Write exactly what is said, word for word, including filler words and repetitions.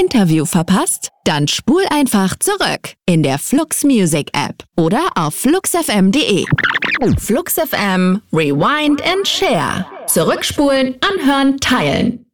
Interview verpasst? Dann spul einfach zurück in der Flux Music App oder auf flux f m punkt de. Flux F M, Rewind and Share. Zurückspulen, anhören, teilen.